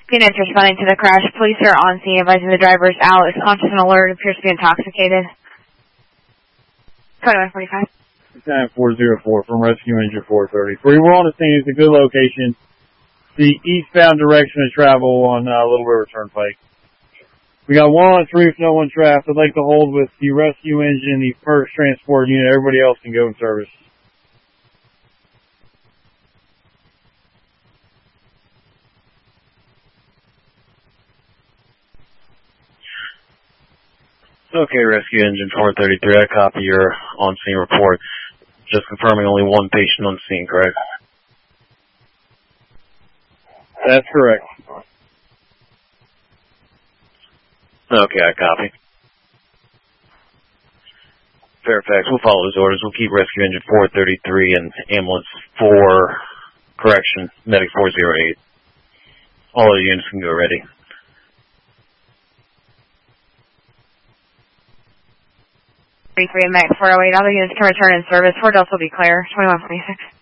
Units responding to the crash. Police are on scene advising the driver is out, is conscious and alert, appears to be intoxicated. 2145. Time 404 from Rescue Engine 433. We're on the scene. It's a good location. The eastbound direction of travel on Little River Turnpike. We got one on its roof, no one trapped. I'd like to hold with the rescue engine, the first transport unit. Everybody else can go in service. Okay, Rescue Engine 433, I copy your on-scene report. Just confirming only one patient on scene, correct? That's correct. Okay, I copy. Fairfax, we'll follow his orders. We'll keep Rescue Engine 433 and Ambulance 4, Medic 408. All the units can go ready. Medic 408. All the units can return in service. 4 Delta will be clear. 2146.